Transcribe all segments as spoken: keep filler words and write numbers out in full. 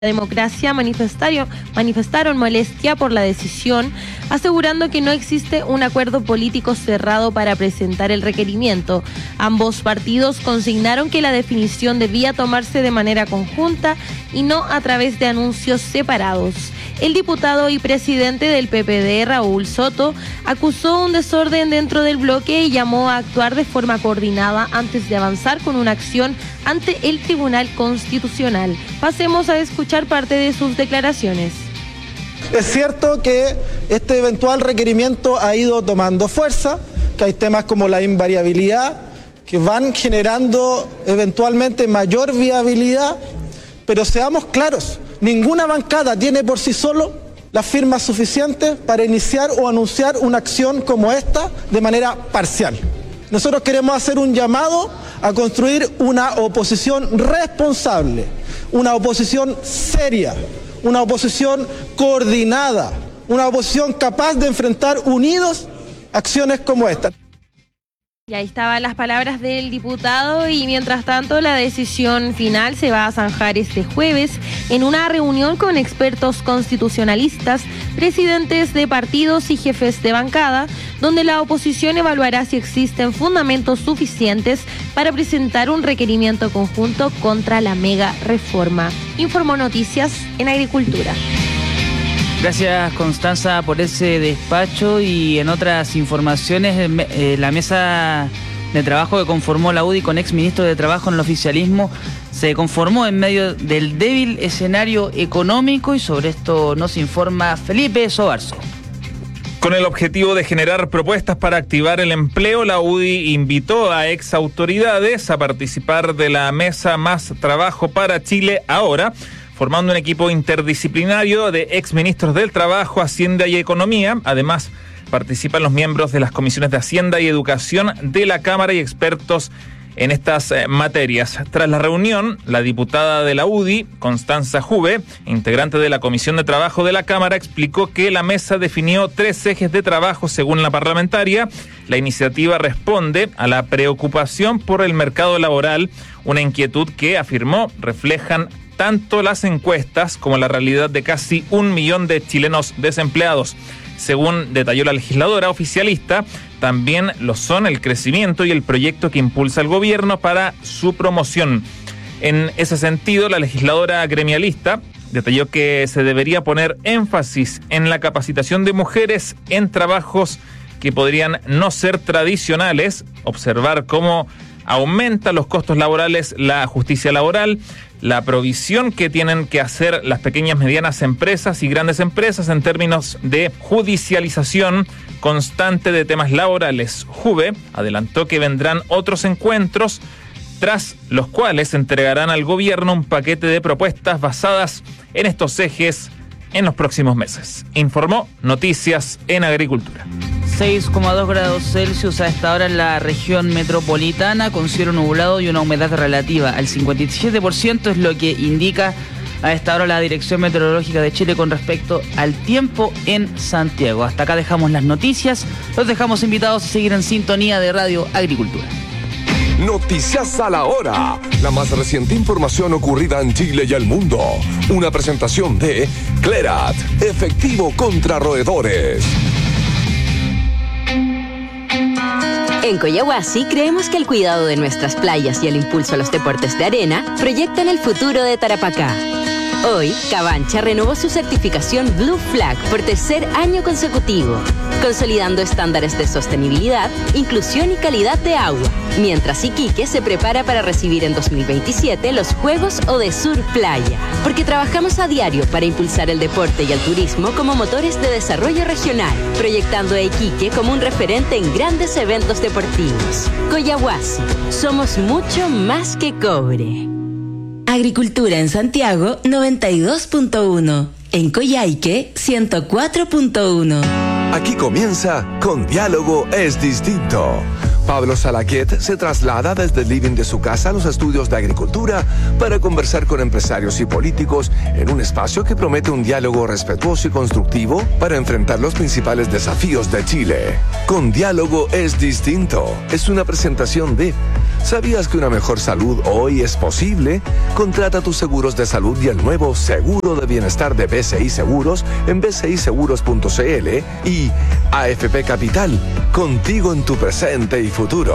Democracia manifestaron, manifestaron molestia por la decisión, asegurando que no existe un acuerdo político cerrado para presentar el requerimiento. Ambos partidos consignaron que la definición debía tomarse de manera conjunta y no a través de anuncios separados. El diputado y presidente del P P D, Raúl Soto, acusó un desorden dentro del bloque y llamó a actuar de forma coordinada antes de avanzar con una acción ante el Tribunal Constitucional. Pasemos a escuchar parte de sus declaraciones. Es cierto que este eventual requerimiento ha ido tomando fuerza, que hay temas como la invariabilidad, que van generando eventualmente mayor viabilidad, pero seamos claros, ninguna bancada tiene por sí solo las firmas suficientes para iniciar o anunciar una acción como esta de manera parcial. Nosotros queremos hacer un llamado a construir una oposición responsable, una oposición seria, una oposición coordinada, una oposición capaz de enfrentar unidos acciones como esta. Y ahí estaban las palabras del diputado y mientras tanto la decisión final se va a zanjar este jueves en una reunión con expertos constitucionalistas, presidentes de partidos y jefes de bancada, donde la oposición evaluará si existen fundamentos suficientes para presentar un requerimiento conjunto contra la mega reforma. Informó Noticias en Agricultura. Gracias, Constanza, por ese despacho. Y en otras informaciones, eh, la mesa de trabajo que conformó la U D I con exministros de Trabajo en el oficialismo se conformó en medio del débil escenario económico, y sobre esto nos informa Felipe Sobarzo. Con el objetivo de generar propuestas para activar el empleo, la U D I invitó a ex autoridades a participar de la mesa Más Trabajo para Chile Ahora, formando un equipo interdisciplinario de exministros del Trabajo, Hacienda y Economía. Además, participan los miembros de las comisiones de Hacienda y Educación de la Cámara y expertos en estas eh, materias. Tras la reunión, la diputada de la U D I, Constanza Juve, integrante de la Comisión de Trabajo de la Cámara, explicó que la mesa definió tres ejes de trabajo según la parlamentaria. La iniciativa responde a la preocupación por el mercado laboral, una inquietud que, afirmó, reflejan tanto las encuestas como la realidad de casi un millón de chilenos desempleados. Según detalló la legisladora oficialista, también lo son el crecimiento y el proyecto que impulsa el gobierno para su promoción. En ese sentido, la legisladora gremialista detalló que se debería poner énfasis en la capacitación de mujeres en trabajos que podrían no ser tradicionales, observar cómo aumenta los costos laborales la justicia laboral, la provisión que tienen que hacer las pequeñas, medianas empresas y grandes empresas en términos de judicialización constante de temas laborales. Juve adelantó que vendrán otros encuentros, tras los cuales entregarán al gobierno un paquete de propuestas basadas en estos ejes en los próximos meses. Informó Noticias en Agricultura. seis coma dos grados Celsius a esta hora en la región metropolitana, con cielo nublado y una humedad relativa al cincuenta y siete por ciento, es lo que indica a esta hora la Dirección Meteorológica de Chile con respecto al tiempo en Santiago. Hasta acá dejamos las noticias, los dejamos invitados a seguir en sintonía de Radio Agricultura. Noticias a la hora, la más reciente información ocurrida en Chile y el mundo. Una presentación de Clerat, efectivo contra roedores. En Coyahuasi creemos que el cuidado de nuestras playas y el impulso a los deportes de arena proyectan el futuro de Tarapacá. Hoy, Cabancha renovó su certificación Blue Flag por tercer año consecutivo, consolidando estándares de sostenibilidad, inclusión y calidad de agua, mientras Iquique se prepara para recibir en dos mil veintisiete los Juegos Odesur Playa, porque trabajamos a diario para impulsar el deporte y el turismo como motores de desarrollo regional, proyectando a Iquique como un referente en grandes eventos deportivos. Coyahuasi, somos mucho más que cobre. Agricultura en Santiago noventa y dos punto uno, en Coyhaique ciento cuatro punto uno. Aquí comienza Con Diálogo es Distinto. Pablo Salaquet se traslada desde el living de su casa a los estudios de agricultura para conversar con empresarios y políticos en un espacio que promete un diálogo respetuoso y constructivo para enfrentar los principales desafíos de Chile. Con Diálogo es Distinto es una presentación de ¿Sabías que una mejor salud hoy es posible? Contrata tus seguros de salud y el nuevo Seguro de Bienestar de B C I Seguros en b c i seguros punto c l y A F P Capital, contigo en tu presente y futuro.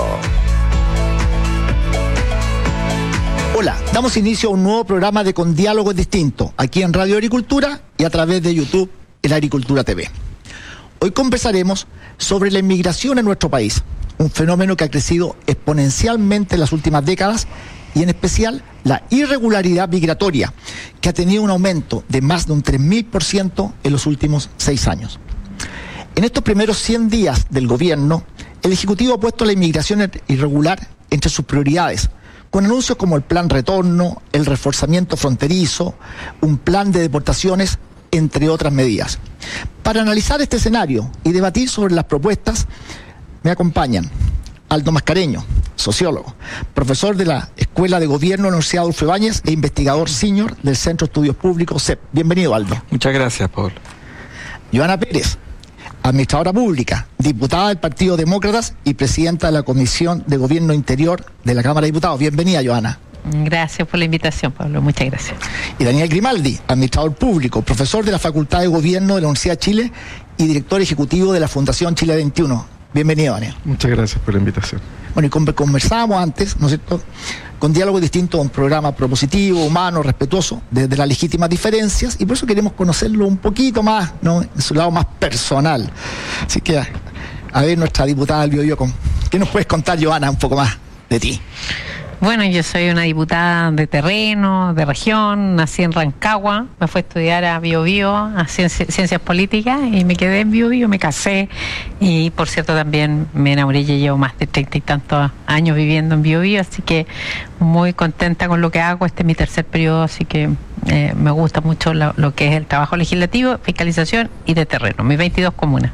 Hola, damos inicio a un nuevo programa de Con Diálogo es Distinto, aquí en Radio Agricultura y a través de YouTube en Agricultura T V. Hoy conversaremos sobre la inmigración en nuestro país, un fenómeno que ha crecido exponencialmente en las últimas décadas y en especial la irregularidad migratoria, que ha tenido un aumento de más de un tres mil por ciento en los últimos seis años. En estos primeros cien días del gobierno, el Ejecutivo ha puesto la inmigración irregular entre sus prioridades, con anuncios como el Plan Retorno, el reforzamiento fronterizo, un plan de deportaciones, entre otras medidas. Para analizar este escenario y debatir sobre las propuestas, me acompañan Aldo Mascareño, sociólogo, profesor de la Escuela de Gobierno de la Universidad Adolfo Ibáñez e investigador senior del Centro de Estudios Públicos C E P. Bienvenido, Aldo. Muchas gracias, Paul. Joana Pérez, administradora pública, diputada del Partido Demócratas y presidenta de la Comisión de Gobierno Interior de la Cámara de Diputados. Bienvenida, Joana. Gracias por la invitación, Pablo. Muchas gracias. Y Daniel Grimaldi, administrador público, profesor de la Facultad de Gobierno de la Universidad de Chile y director ejecutivo de la Fundación Chile veintiuno. Bienvenido, Daniel. Muchas gracias por la invitación. Bueno, y conversábamos antes, ¿no es cierto?, Con Diálogo Distinto, un programa propositivo, humano, respetuoso, desde las legítimas diferencias, y por eso queremos conocerlo un poquito más, ¿no?, en su lado más personal. Así que, a, a ver, nuestra diputada del Biobío, ¿qué nos puedes contar, Joana, un poco más de ti? Bueno, yo soy una diputada de terreno, de región, nací en Rancagua, me fui a estudiar a Biobío, a ciencias, ciencias políticas, y me quedé en Biobío, me casé, y por cierto también me enamoré, ya llevo más de treinta y tantos años viviendo en Biobío, así que muy contenta con lo que hago. Este es mi tercer periodo, así que eh, me gusta mucho lo, lo que es el trabajo legislativo, fiscalización y de terreno, mis veintidós comunas.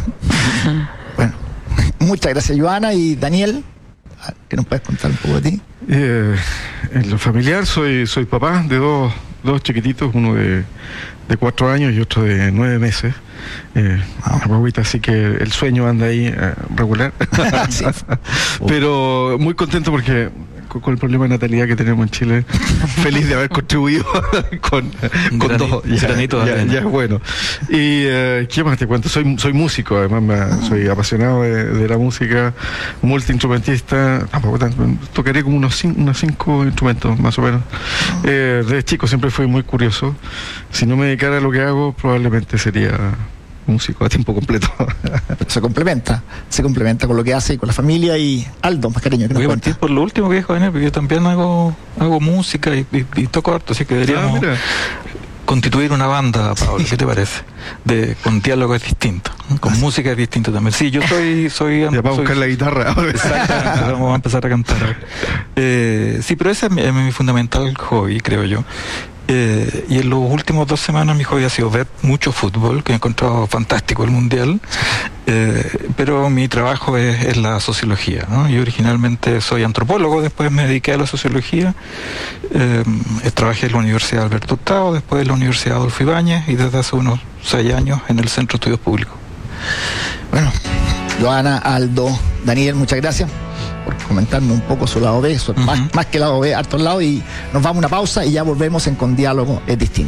Bueno, muchas gracias, Joana. Y Daniel, ¿qué nos puedes contar un poco de ti? Eh, en lo familiar soy soy papá de dos, dos chiquititos, uno de, de cuatro años y otro de nueve meses. Eh, una guaguita, así que el sueño anda ahí eh, regular. Sí. Pero muy contento porque con, con el problema de natalidad que tenemos en Chile, feliz de haber contribuido con, con Granito, dos. Ya, granito ya, ya es bueno. Y eh, ¿qué más te cuento? Soy, soy músico, además me, soy apasionado de, de la música, multiinstrumentista, tampoco tanto, tocaré como unos cinco, unos cinco instrumentos más o menos. Eh, desde chico siempre fui muy curioso. Si no me dedicara a lo que hago, probablemente sería músico a tiempo completo. Se complementa, se complementa con lo que hace y con la familia. Y Aldo Mascareño, ¿qué nos Voy a cuenta? partir por lo último que dijo Daniel, porque yo también hago hago música y, y, y toco harto, así que deberíamos Ah, constituir una banda, Pablo, ¿qué te parece? De Con Diálogo es Distinto, con ah, música es distinto también. Sí, yo soy... soy ya va a buscar soy, la guitarra. Exactamente, vamos a empezar a cantar. Eh, sí, pero ese es mi, es mi fundamental hobby, creo yo. Eh, y en los últimos dos semanas mi hobby ha sido ver mucho fútbol, que he encontrado fantástico el mundial, eh, pero mi trabajo es, es la sociología, ¿no? Yo originalmente soy antropólogo, después me dediqué a la sociología, eh, trabajé en la Universidad Alberto Hurtado, después en la Universidad Adolfo Ibáñez y desde hace unos seis años en el Centro de Estudios Públicos. Bueno, Joana, Aldo, Daniel, muchas gracias por comentarme un poco su lado B, su, uh-huh. más, más que lado B, hartos lados, y nos vamos a una pausa y ya volvemos en Con Diálogo es Distinto.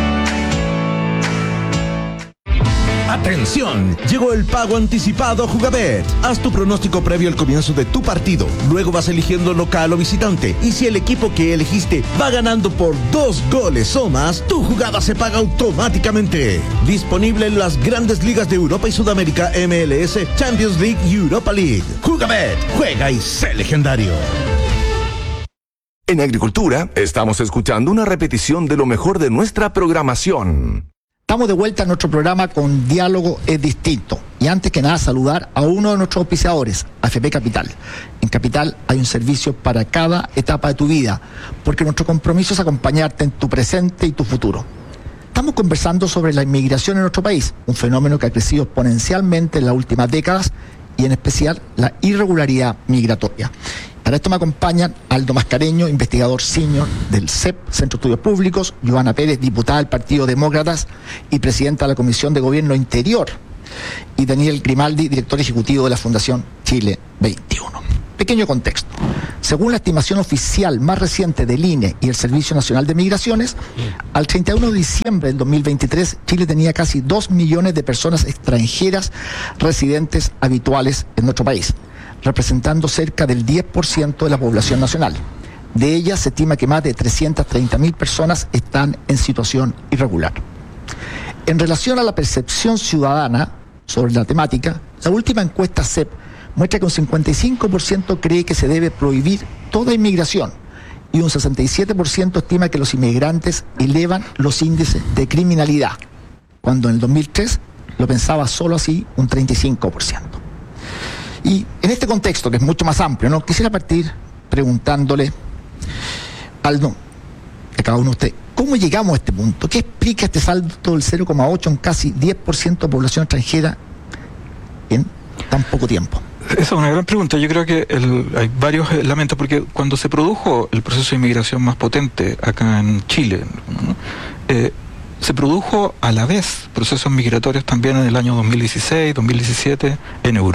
¡Atención! Llegó el pago anticipado Jugabet. Haz tu pronóstico previo al comienzo de tu partido. Luego vas eligiendo local o visitante. Y si el equipo que elegiste va ganando por dos goles o más, tu jugada se paga automáticamente. Disponible en las grandes ligas de Europa y Sudamérica, M L S, Champions League y Europa League. Jugabet, juega y sé legendario. En Agricultura estamos escuchando una repetición de lo mejor de nuestra programación. Estamos de vuelta en nuestro programa Con Diálogo es Distinto. Y antes que nada, saludar a uno de nuestros auspiciadores, A F P Capital. En Capital hay un servicio para cada etapa de tu vida, porque nuestro compromiso es acompañarte en tu presente y tu futuro. Estamos conversando sobre la inmigración en nuestro país, un fenómeno que ha crecido exponencialmente en las últimas décadas, y en especial la irregularidad migratoria. Para esto me acompañan Aldo Mascareño, investigador senior del C E P, Centro de Estudios Públicos, Joana Pérez, diputada del Partido Demócratas y presidenta de la Comisión de Gobierno Interior, y Daniel Grimaldi, director ejecutivo de la Fundación Chile veintiuno. Pequeño contexto. Según la estimación oficial más reciente del I N E y el Servicio Nacional de Migraciones, al treinta y uno de diciembre del dos mil veintitrés, Chile tenía casi dos millones de personas extranjeras residentes habituales en nuestro país, representando cerca del diez por ciento de la población nacional. De ellas se estima que más de trescientas treinta mil personas están en situación irregular. En relación a la percepción ciudadana sobre la temática, la última encuesta C E P muestra que un cincuenta y cinco por ciento cree que se debe prohibir toda inmigración y un sesenta y siete por ciento estima que los inmigrantes elevan los índices de criminalidad, cuando en el dos mil tres lo pensaba solo así un treinta y cinco por ciento. Y en este contexto, que es mucho más amplio, ¿no?, quisiera partir preguntándole al no, a cada uno de ustedes, ¿cómo llegamos a este punto? ¿Qué explica este salto del cero coma ocho en casi diez por ciento de población extranjera en tan poco tiempo? Esa es una gran pregunta. Yo creo que el, hay varios elementos, porque cuando se produjo el proceso de inmigración más potente acá en Chile, ¿no?, eh, se produjo a la vez procesos migratorios también en el año dos mil dieciséis, dos mil diecisiete en Europa.